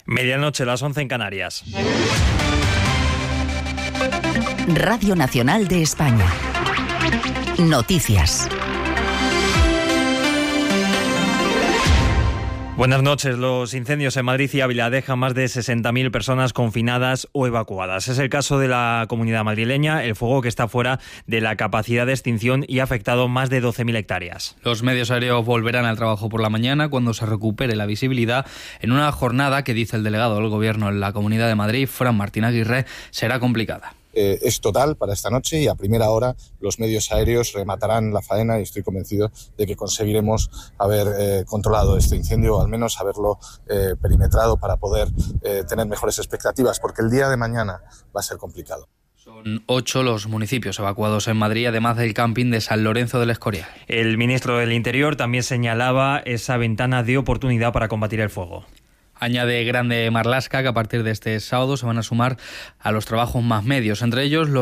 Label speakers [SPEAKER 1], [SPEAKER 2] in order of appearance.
[SPEAKER 1] Medianoche, las 11 en Canarias.
[SPEAKER 2] Radio Nacional de España. Noticias.
[SPEAKER 1] Buenas noches. Los incendios en Madrid y Ávila dejan más de 60.000 personas confinadas o evacuadas. Es el caso de la comunidad madrileña, el fuego que está fuera de la capacidad de extinción y ha afectado más de 12.000 hectáreas.
[SPEAKER 3] Los medios aéreos volverán al trabajo por la mañana cuando se recupere la visibilidad en una jornada que, dice el delegado del Gobierno en la Comunidad de Madrid, Fran Martín Aguirre, será complicada.
[SPEAKER 4] Es total para esta noche y a primera hora los medios aéreos rematarán la faena y estoy convencido de que conseguiremos haber controlado este incendio o al menos haberlo perimetrado para poder tener mejores expectativas, porque el día de mañana va a ser complicado.
[SPEAKER 3] Son 8 los municipios evacuados en Madrid, además del camping de San Lorenzo del Escorial.
[SPEAKER 1] El ministro del Interior también señalaba esa ventana de oportunidad para combatir el fuego.
[SPEAKER 3] Añade Grande Marlaska que a partir de este sábado se van a sumar a los trabajos más medios, entre ellos los